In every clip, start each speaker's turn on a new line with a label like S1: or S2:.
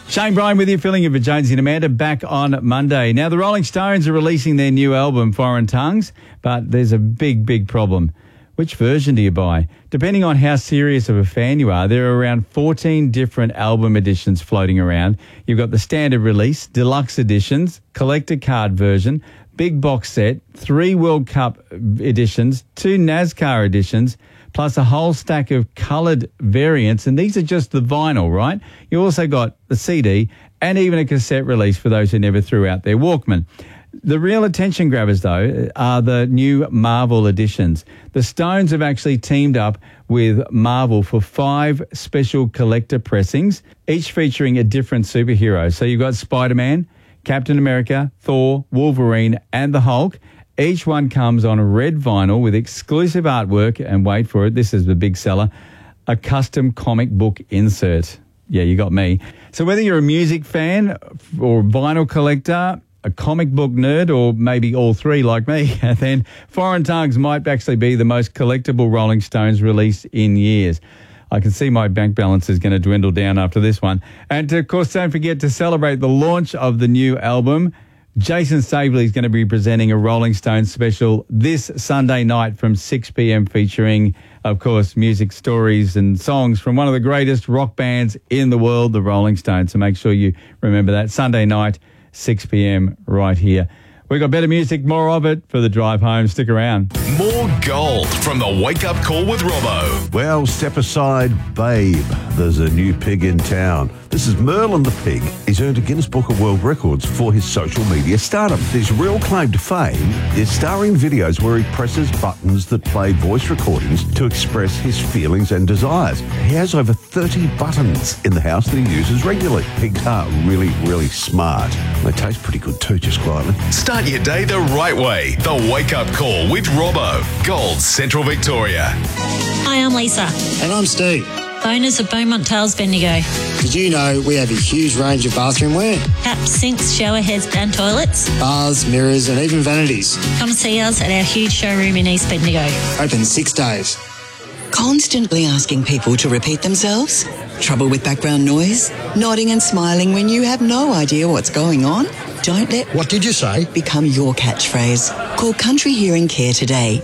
S1: Shane Bryan with you, filling in for Jonesy and Amanda, back on Monday. Now, the Rolling Stones are releasing their new album, Foreign Tongues, but there's a big problem. Which version do you buy? Depending on how serious of a fan you are, there are around 14 different album editions floating around. You've got the standard release, deluxe editions, collector card version, big box set, 3 World Cup editions, 2 NASCAR editions, plus a whole stack of coloured variants. And these are just the vinyl, right? You also got the CD and even a cassette release for those who never threw out their Walkman. The real attention grabbers, though, are the new Marvel editions. The Stones have actually teamed up with Marvel for 5 special collector pressings, each featuring a different superhero. So you've got Spider-Man, Captain America, Thor, Wolverine, and the Hulk. Each one comes on a red vinyl with exclusive artwork, and wait for it, this is the big seller, a custom comic book insert. Yeah, you got me. So whether you're a music fan or vinyl collector, a comic book nerd, or maybe all three like me, then Foreign Tongues might actually be the most collectible Rolling Stones release in years. I can see my bank balance is going to dwindle down after this one. And, of course, don't forget to celebrate the launch of the new album. Jason Staveley is going to be presenting a Rolling Stones special this Sunday night from 6 p.m. featuring, of course, music, stories and songs from one of the greatest rock bands in the world, the Rolling Stones. So make sure you remember that Sunday night, 6 p.m. right here. We've got better music, more of it for the drive home. Stick around.
S2: More gold from the Wake Up Call with Robbo.
S3: Well, step aside, babe. There's a new pig in town. This is Merlin the pig. He's earned a Guinness Book of World Records for his social media stardom. His real claim to fame is starring videos where he presses buttons that play voice recordings to express his feelings and desires. He has over 30 buttons in the house that he uses regularly. Pigs are really smart. They taste pretty good too, just quietly.
S2: Start your day the right way. The Wake Up Call with Robbo. Gold Central Victoria.
S4: Hi, I'm Lisa.
S5: And I'm Steve.
S4: Owners of Beaumont Tales Bendigo.
S5: Did you know we have a huge range of bathroom wear?
S4: Taps, sinks, shower heads and toilets.
S5: Bars, mirrors and even vanities.
S4: Come see us at our huge showroom in East Bendigo.
S5: Open 6 days.
S6: Constantly asking people to repeat themselves? Trouble with background noise? Nodding and smiling when you have no idea what's going on? Don't let
S5: What did you say?
S6: become your catchphrase. Call Country Hearing Care today.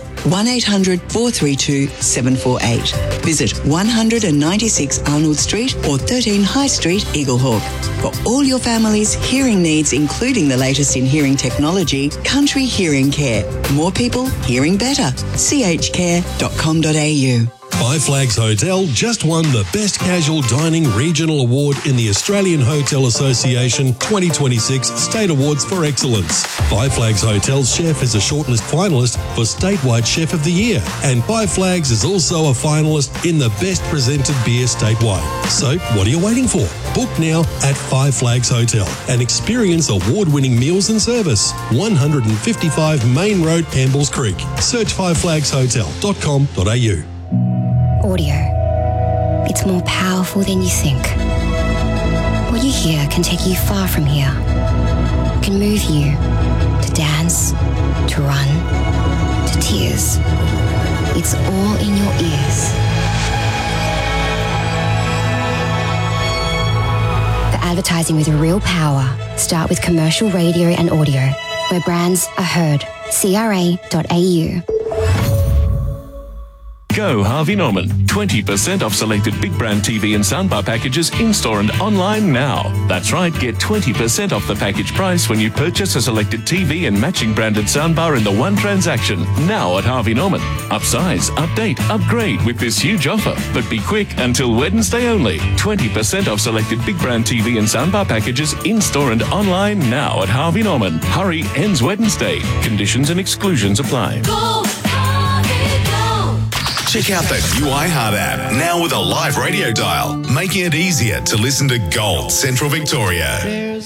S6: 1-800-432-748. Visit 196 Arnold Street or 13 High Street, Eaglehawk. For all your family's hearing needs, including the latest in hearing technology, Country Hearing Care. More people hearing better. chcare.com.au.
S7: Five Flags Hotel just won the Best Casual Dining Regional Award in the Australian Hotel Association 2026 State Awards for Excellence. Five Flags Hotel's chef is a shortlist finalist for Statewide Chef of the Year, and Five Flags is also a finalist in the Best Presented Beer statewide. So, what are you waiting for? Book now at Five Flags Hotel and experience award-winning meals and service. 155 Main Road, Campbells Creek. Search fiveflagshotel.com.au.
S8: Audio. It's more powerful than you think. What you hear can take you far from here. It can move you to dance, to run, to tears. It's all in your ears. For advertising with real power, start with commercial radio and audio, where brands are heard. CRA.au.
S9: Go Harvey Norman. 20% off selected big brand TV and soundbar packages in-store and online now. That's right, get 20% off the package price when you purchase a selected TV and matching branded soundbar in the one transaction. Now at Harvey Norman. Upsize, update, upgrade with this huge offer. But be quick, until Wednesday only. 20% off selected big brand TV and soundbar packages in-store and online now at Harvey Norman. Hurry, ends Wednesday. Conditions and exclusions apply.
S2: Check out the new iHeart app, now with a live radio dial, making it easier to listen to Gold Central Victoria.